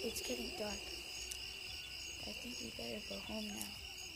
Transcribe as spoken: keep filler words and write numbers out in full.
It's getting dark. I think we better go home now.